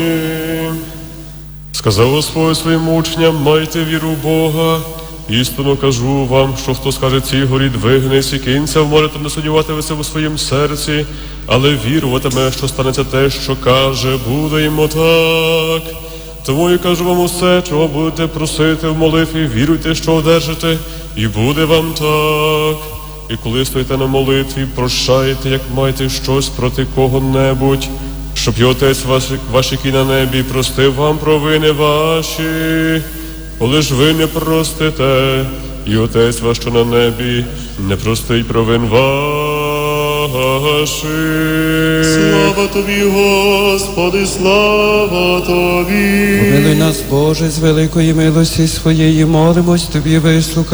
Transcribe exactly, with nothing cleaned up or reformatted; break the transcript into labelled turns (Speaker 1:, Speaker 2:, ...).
Speaker 1: Сказав Господь своїм учням: майте віру в Бога. Істинно кажу вам, що хто скаже цій горі двигнись і кинься в море, то не сумніватиметься у своїм серці, але віруватиме, що станеться те, що каже, буде йому так. Тому я кажу вам усе, чого будете просити в молитві, віруйте, що одержите, і буде вам так. І коли стоїте на молитві, прощайте, як маєте щось проти кого-небудь, щоб і Отець ваш, ваш, який на небі, простив вам провини ваші. Коли ж ви не простите, і Отець ваш, що на небі, не простить провин ваших.
Speaker 2: Слава Тобі, Господи, слава Тобі.
Speaker 3: Помилуй нас, Боже, з великої милості своєї, молимось Тобі, вислухай.